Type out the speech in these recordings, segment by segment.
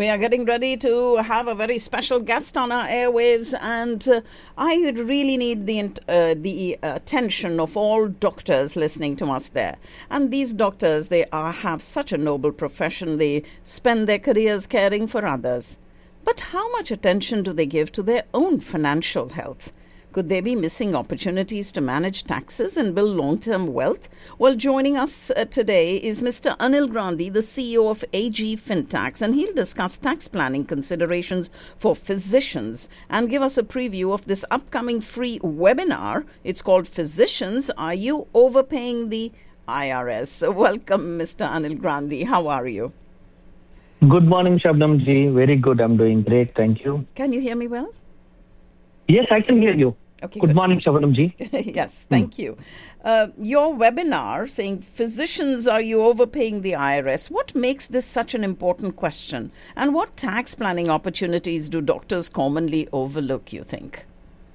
We are getting ready to have a very special guest on our airwaves, and I really need the attention of all doctors listening to us there. And these doctors, have such a noble profession. They spend their careers caring for others. But how much attention do they give to their own financial health? Could they be missing opportunities to manage taxes and build long-term wealth? Well, joining us today is Mr. Anil Gandhi, the CEO of AG Fintax, and he'll discuss tax planning considerations for physicians and give us a preview of this upcoming free webinar. It's called Physicians, Are You Overpaying the IRS? So welcome, Mr. Anil Gandhi. How are you? Good morning, Shabnam ji. Very good. I'm doing great. Thank you. Can you hear me well? Yes, I can hear you. Okay, good morning, Shabnam ji. Yes, thank you. Your webinar saying, Physicians, Are You Overpaying the IRS? What makes this such an important question? And what tax planning opportunities do doctors commonly overlook, you think?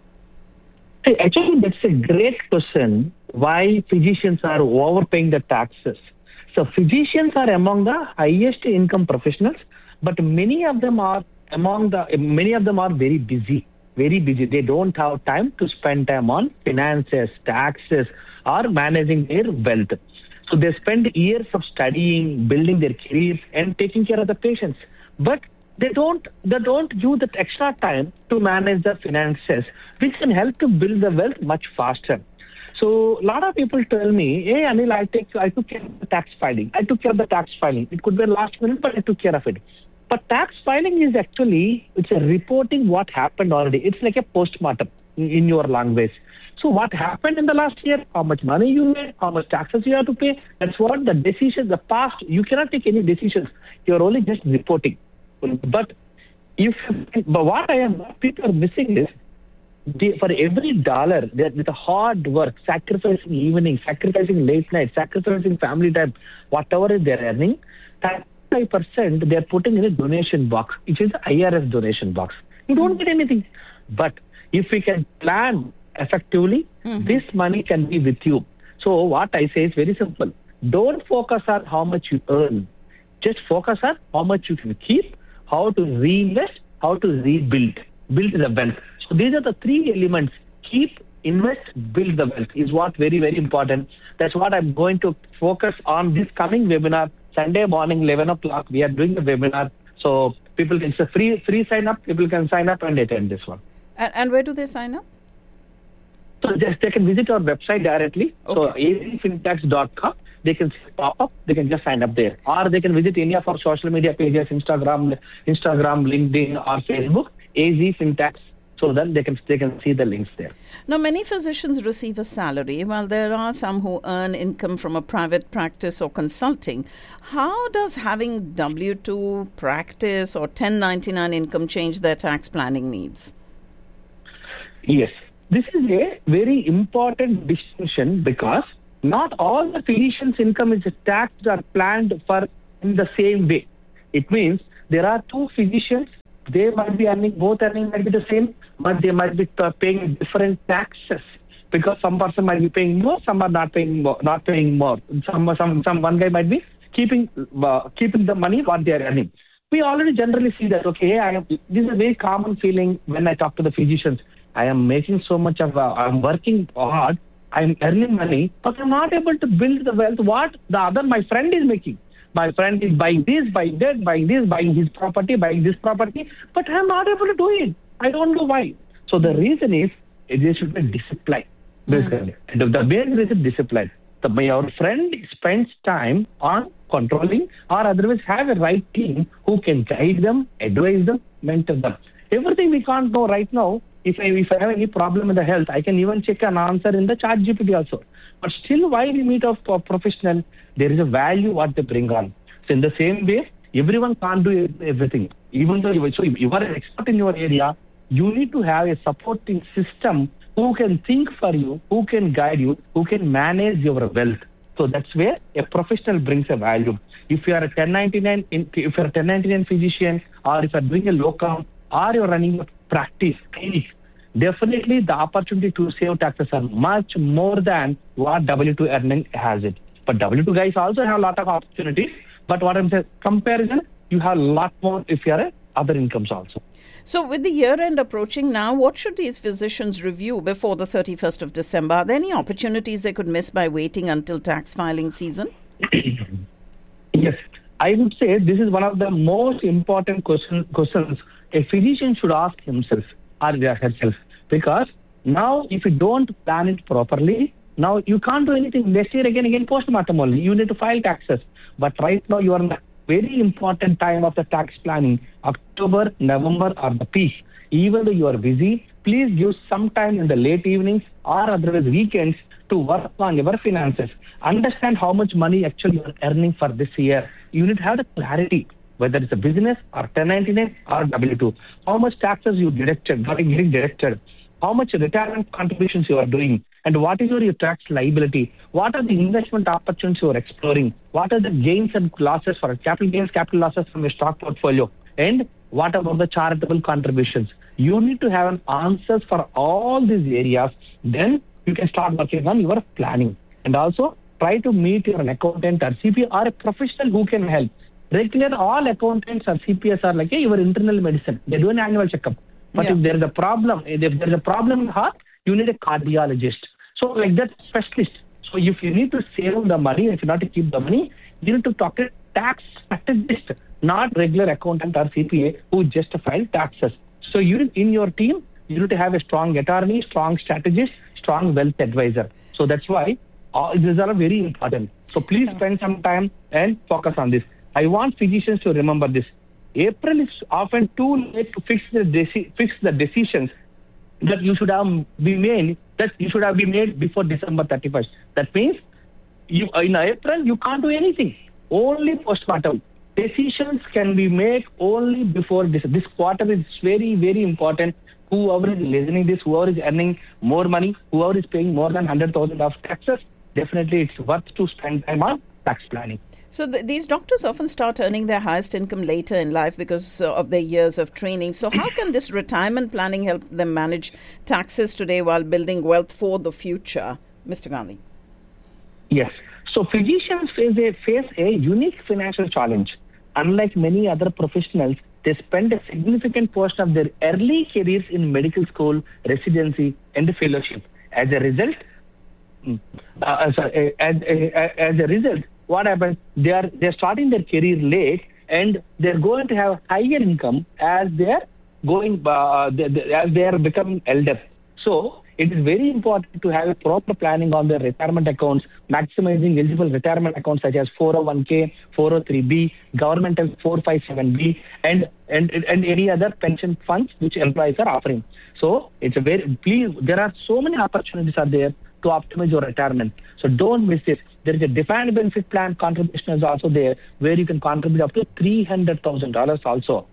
Actually, that's a great question. Why physicians are overpaying the taxes? So physicians are among the highest income professionals, but many of them are very busy. Very busy. They don't have time to spend time on finances, taxes, or managing their wealth. So they spend years of studying, building their careers, and taking care of the patients. But they don't use that extra time to manage the finances, which can help to build the wealth much faster. So a lot of people tell me, hey Anil, I took care of the tax filing. It could be last minute, but I took care of it. But tax filing is it's a reporting what happened already. It's like a postmortem in your language. So what happened in the last year, how much money you made, how much taxes you have to pay, that's what the decisions, the past, you cannot take any decisions. You're only just reporting. But what people are missing is, for every dollar, with the hard work, sacrificing evening, sacrificing late night, sacrificing family time, whatever they're earning, 5% they're putting in a donation box, which is the IRS donation box. You don't get anything. But if we can plan effectively, this money can be with you. So what I say is very simple. Don't focus on how much you earn. Just focus on how much you can keep, how to reinvest, how to rebuild, build the wealth. So these are the three elements. Keep, invest, build the wealth is what very, very important. That's what I'm going to focus on this coming webinar. Sunday morning, 11 o'clock, we are doing the webinar. So people can, it's a free sign up. People can sign up and attend this one. And where do they sign up? So they can visit our website directly. Okay. So azfintax.com. They can pop up. They can just sign up there. Or they can visit any of our social media pages, Instagram, LinkedIn, or Facebook, AZ Fintax. So then they can see the links there. Now, many physicians receive a salary, while there are some who earn income from a private practice or consulting. How does having W-2 practice or 1099 income change their tax planning needs? Yes, this is a very important distinction because not all the physicians' income is taxed or planned for in the same way. It means there are two physicians. They might be both earning might be the same, but they might be paying different taxes because some person might be paying more, some are not paying more. One guy might be keeping the money what they are earning. We already generally see that. Okay, this is a very common feeling when I talk to the physicians. I am making so much I'm working hard, I'm earning money, but I'm not able to build the wealth what my friend is making. My friend is buying this, buying that, buying this, buying his property, buying this property, but I'm not able to do it. I don't know why. So the reason is there should be discipline. Basically, the main reason is discipline. Your friend spends time on controlling or otherwise have a right team who can guide them, advise them, mentor them. Everything we can't know right now. If I have any problem in the health, I can even check an answer in the ChatGPT also. But still, why we meet a professional, there is a value what they bring on. So in the same way, everyone can't do everything. Even though you are an expert in your area, you need to have a supporting system who can think for you, who can guide you, who can manage your wealth. So that's where a professional brings a value. If you are a 1099 physician, or if you are doing a locum, or you are running a practice clinic, definitely the opportunity to save taxes are much more than what W2 earning has it. But W2 guys also have a lot of opportunities. But what I'm saying, comparison, you have a lot more if you are other incomes also. So with the year end approaching now, what should these physicians review before the 31st of December? Are there any opportunities they could miss by waiting until tax filing season? Yes, I would say this is one of the most important questions a physician should ask himself or herself. Because now, if you don't plan it properly, now you can't do anything. Next year again post-mortem only. You need to file taxes. But right now you are in a very important time of the tax planning. October, November are the peak. Even though you are busy, please give some time in the late evenings or otherwise weekends to work on your finances. Understand how much money actually you are earning for this year. You need to have the clarity, whether it's a business or 1099 or W2. How much taxes you getting deducted, how much retirement contributions you are doing, and what is your tax liability, what are the investment opportunities you are exploring, what are the gains and losses for capital gains, capital losses from your stock portfolio, and what about the charitable contributions. You need to have an answers for all these areas. Then you can start working on your planning. And also try to meet your accountant or CPA or a professional who can help. Regular, all accountants or CPAs are like your internal medicine. They do an annual checkup. But if there is a problem, in the heart, you need a cardiologist. So like that specialist. So if you need to save the money, if you not to keep the money, you need to talk to a tax strategist, not regular accountant or CPA who just file taxes. So you in your team, you need to have a strong attorney, strong strategist, strong wealth advisor. So that's why these are very important. So please spend some time and focus on this. I want physicians to remember this. April is often too late to fix the decisions that you should have been made before December 31st. That means in April you can't do anything. Only postmortem. Decisions can be made only before this. This quarter is very, very important. Whoever is listening this, whoever is earning more money, whoever is paying more than 100,000 of taxes, definitely it's worth to spend time on tax planning. So these doctors often start earning their highest income later in life because of their years of training. So how can this retirement planning help them manage taxes today while building wealth for the future? Mr. Gandhi. Yes. So physicians face a unique financial challenge. Unlike many other professionals, they spend a significant portion of their early careers in medical school, residency, and fellowship. As a result, what happens? They're starting their career late, and they're going to have higher income as they're becoming elder. So it is very important to have a proper planning on their retirement accounts, maximizing eligible retirement accounts such as 401k, 403b, governmental 457b, and any other pension funds which employees are offering. So there are so many opportunities are there to optimize your retirement. So don't miss it. There is a defined benefit plan contribution is also there, where you can contribute up to $300,000 also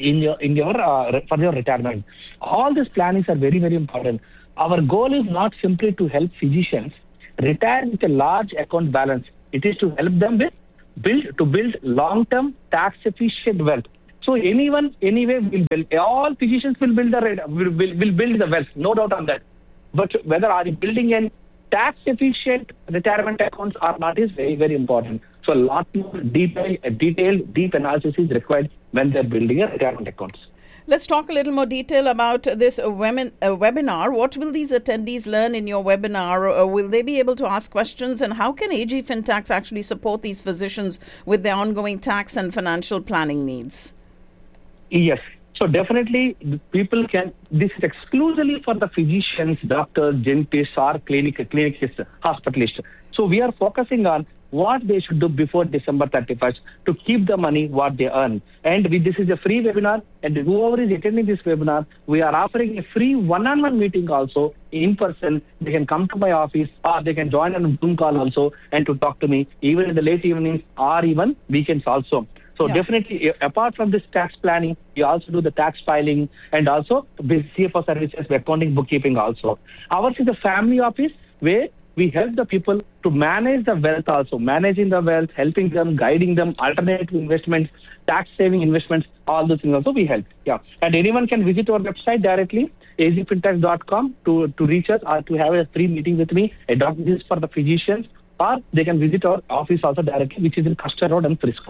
for your retirement. All these plannings are very, very important. Our goal is not simply to help physicians retire with a large account balance. It is to help them build long-term tax-efficient wealth. So anyway will build. All physicians will build the wealth, no doubt on that. But whether are you building a tax-efficient retirement accounts or not is very, very important. So a lot more detailed, deep analysis is required when they're building a retirement accounts. Let's talk a little more detail about this webinar. What will these attendees learn in your webinar? Will they be able to ask questions? And how can AG FinTax actually support these physicians with their ongoing tax and financial planning needs? Yes. So definitely people this is exclusively for the physicians, doctors, dentists, or clinicists, hospitalists. So we are focusing on what they should do before December 31st to keep the money what they earn. And this is a free webinar, and whoever is attending this webinar, we are offering a free one-on-one meeting also in person. They can come to my office or they can join on a Zoom call also and to talk to me even in the late evenings or even weekends also. So definitely, apart from this tax planning, you also do the tax filing and also CFO services, accounting, bookkeeping also. Ours is a family office where we help the people to manage the wealth also, managing the wealth, helping them, guiding them, alternative investments, tax-saving investments, all those things also we help. Yeah. And anyone can visit our website directly, agfintax.com to reach us or to have a free meeting with me. This is for the physicians, or they can visit our office also directly, which is in Custer Road and Frisco.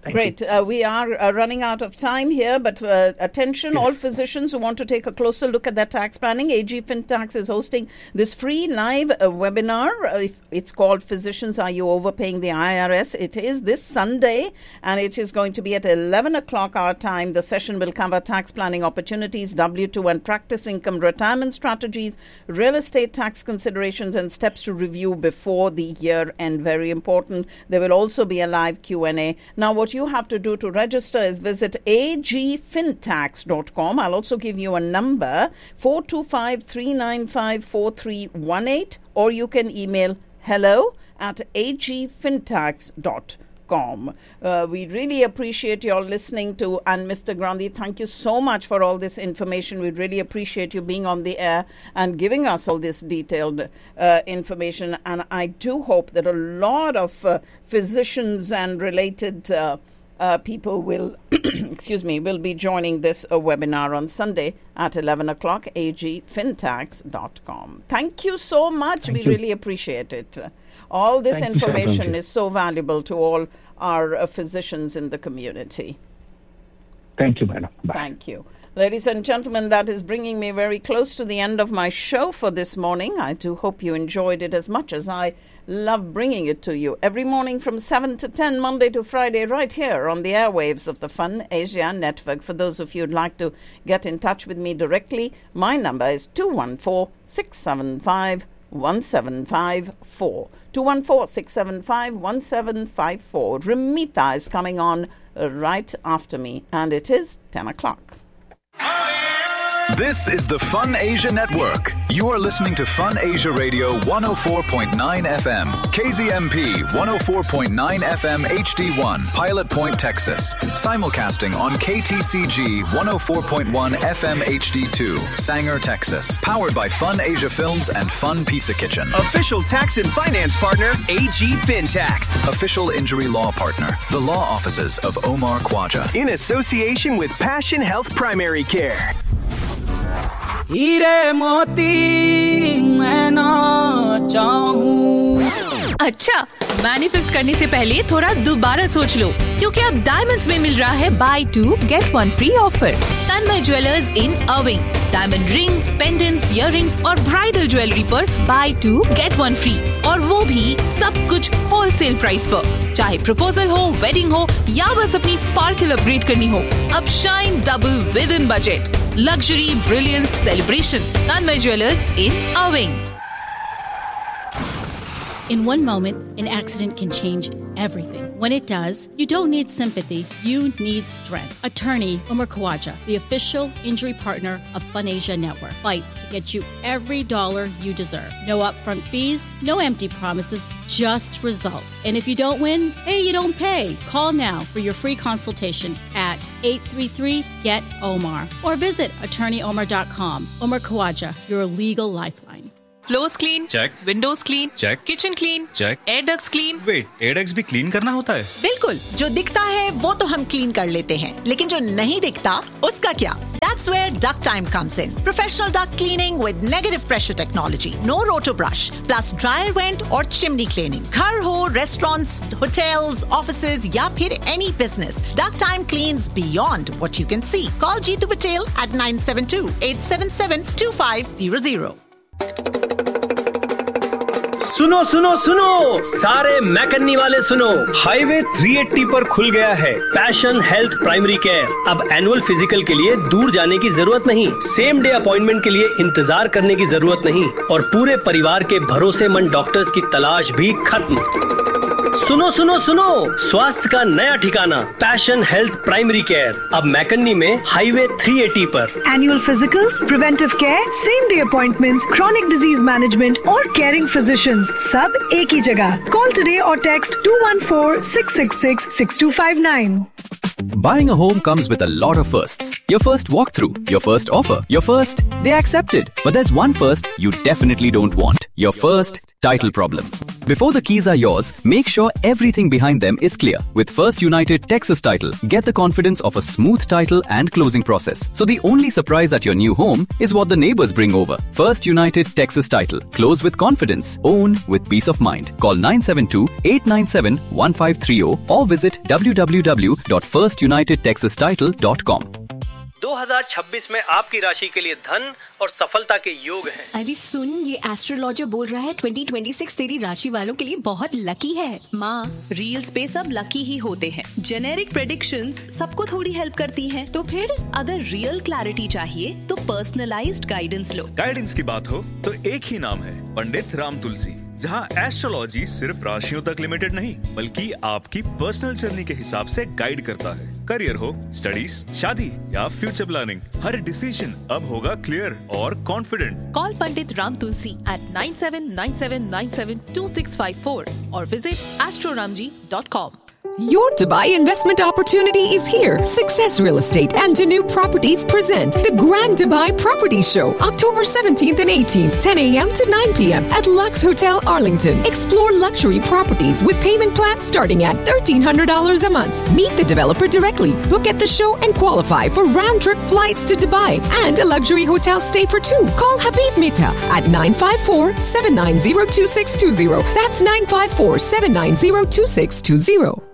Great. We are running out of time here, but attention, all physicians who want to take a closer look at their tax planning. AG FinTax is hosting this free live webinar. It's called Physicians, Are You Overpaying the IRS? It is this Sunday, and it is going to be at 11 o'clock our time. The session will cover tax planning opportunities, W-2 and practice income, retirement strategies, real estate tax considerations, and steps to review before the year end. Very important. There will also be a live Q&A. Now, what you have to do to register is visit agfintax.com. I'll also give you a number, 425-395-4318, or you can email hello@agfintax.com. We really appreciate your listening to, and Mr. Grandhi, thank you so much for all this information. We really appreciate you being on the air and giving us all this detailed information. And I do hope that a lot of physicians and related people will, will be joining this webinar on Sunday at 11 o'clock, agfintax.com. Thank you so much. We really appreciate it. All this information is so valuable to all our physicians in the community. Thank you, madam. Bye. Thank you. Ladies and gentlemen, that is bringing me very close to the end of my show for this morning. I do hope you enjoyed it as much as I love bringing it to you every morning from 7 to 10, Monday to Friday, right here on the airwaves of the Fun Asia Network. For those of you who'd like to get in touch with me directly, my number is 214-675-1754. 214-675-1754. Ramita is coming on right after me, and it is 10 o'clock. This is the Fun Asia Network. You are listening to Fun Asia Radio 104.9 FM, KZMP 104.9 FM HD1, Pilot Point, Texas. Simulcasting on KTCG 104.1 FM HD2, Sanger, Texas. Powered by Fun Asia Films and Fun Pizza Kitchen. Official tax and finance partner, AG FinTax. Official injury law partner, the law offices of Omar Khwaja. In association with Passion Health Primary Care. हीरे मोती मैं ना चाहूं। अच्छा, manifest करने से पहले थोड़ा दोबारा सोच लो, क्योंकि अब डायमंड्स में मिल रहा है बाय 2 गेट 1 फ्री ऑफर। तन्मय ज्वेलर्स इन अर्विंग, डायमंड रिंग्स, पेंडेंट्स, इयररिंग्स और ब्राइडल ज्वेलरी पर बाय 2 गेट 1 फ्री, और वो भी सब कुछ होलसेल प्राइस पर। चाहे प्रपोजल हो, वेडिंग हो या बस अपनी स्पार्कल अपग्रेड करनी हो, अब shine double with in budget. Luxury, brilliance, celebration. Tanmay Jewelers in Irving. In one moment, an accident can change everything. When it does, you don't need sympathy, you need strength. Attorney Omar Khwaja, the official injury partner of Fun Asia Network, fights to get you every dollar you deserve. No upfront fees, no empty promises, just results. And if you don't win, hey, you don't pay. Call now for your free consultation at 833-GET-OMAR or visit attorneyomar.com. Omar Khwaja, your legal lifeline. Floors clean? Check. Windows clean? Check. Kitchen clean? Check. Air ducts clean? Wait, air ducts भी clean करना होता है? बिल्कुल, जो दिखता है वो तो हम clean कर लेते हैं, लेकिन जो नहीं दिखता उसका क्या? That's where Duct Time comes in. Professional duct cleaning with negative pressure technology, no roto brush, plus dryer vent or chimney cleaning. घर हो, restaurants, hotels, offices या फिर any business, Duct Time cleans beyond what you can see. Call Jeetu Patel at 972-877-2500. सुनो सुनो सुनो, सारे मैकन्नी वाले सुनो, हाईवे 380 पर खुल गया है पैशन हेल्थ प्राइमरी केयर। अब एनुअल फिजिकल के लिए दूर जाने की जरूरत नहीं, सेम डे अपॉइंटमेंट के लिए इंतजार करने की जरूरत नहीं, और पूरे परिवार के भरोसेमंद डॉक्टर्स की तलाश भी खत्म। सुनो सुनो सुनो, स्वास्थ्य का नया ठिकाना पैशन हेल्थ प्राइमरी केयर, अब मैकन्नी में हाईवे 380 पर। Annual physicals, preventive care, same day appointments, chronic disease management और केयरिंग फिजिशियंस, सब एक ही जगह। कॉल टुडे और text 214-666-6259. Buying a home comes with a lot of firsts. Your first walkthrough, your first offer, your first, they accepted. But there's one first you definitely don't want. your first title problem. Before the keys are yours, make sure everything behind them is clear. With First United Texas Title, get the confidence of a smooth title and closing process. So the only surprise at your new home is what the neighbors bring over. First United Texas Title. Close with confidence. Own with peace of mind. Call 972-897-1530 or visit www.firstunitedtexastitle.com. 2026 में आपकी राशि के लिए धन और सफलता के योग हैं। अरे सुन, ये एस्ट्रोलॉजर बोल रहा है 2026 तेरी राशि वालों के लिए बहुत लकी है। माँ, रील्स पे सब लकी ही होते हैं। जेनेरिक प्रेडिक्शंस सबको थोड़ी हेल्प करती हैं। तो फिर अगर रियल क्लैरिटी चाहिए तो पर्सनलाइज्ड गाइडेंस लो। गाइडेंस की बात हो तो एक ही नाम है, पंडित राम तुलसी, जहां एस्ट्रोलॉजी सिर्फ राशियों तक लिमिटेड नहीं बल्कि आपकी पर्सनल जर्नी के हिसाब से गाइड करता है। करियर हो, स्टडीज, शादी या फ्यूचर प्लानिंग, हर डिसीजन अब होगा क्लियर और confident. Call Pandit Ram Tulsi at 9797972654 or visit astroramji.com. Your Dubai investment opportunity is here. Success Real Estate and Janu Properties present the Grand Dubai Property Show, October 17th and 18th, 10 a.m. to 9 p.m. at Lux Hotel Arlington. Explore luxury properties with payment plans starting at $1,300 a month. Meet the developer directly, book at the show and qualify for round-trip flights to Dubai and a luxury hotel stay for two. Call Habib Mita at 954-790-2620. That's 954-790-2620.